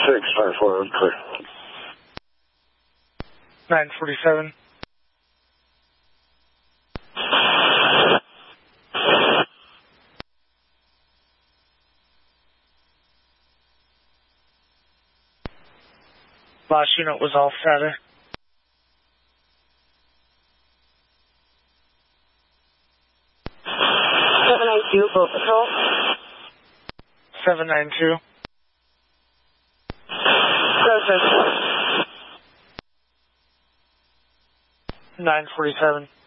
654, clear. 947. Last unit was all static. 792, boat patrol. 792. Process. 947.